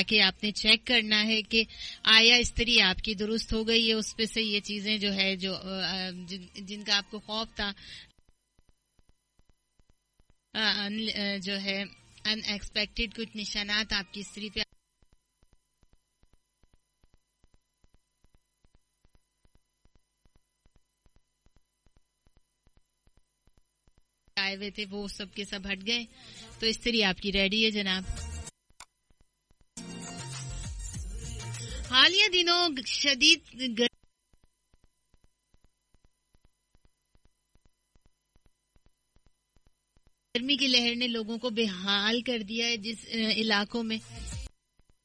जाके आपने चेक करना है कि आया स्त्री आपकी दुरुस्त हो गई है, उस पे से ये चीजें जो है जो जिनका आपको खौफ था, जो है अनएक्सपेक्टेड कुछ निशानात आपकी स्त्री पे आए हुए थे, वो सब के सब हट गए, तो स्त्री आपकी रेडी है जनाब। हालिया दिनों शदीद गर्मी की लहर ने लोगों को बेहाल कर दिया है जिस इलाकों में